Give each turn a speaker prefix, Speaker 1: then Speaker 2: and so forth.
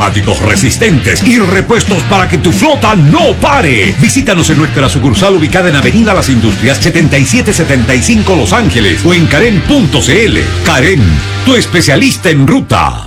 Speaker 1: neumáticos resistentes y repuestos para que tu flota no pare. Visítanos en nuestra sucursal ubicada en Avenida Las Industrias 7775 Los Ángeles o en Karen.cl. Karen, tu especialista en ruta.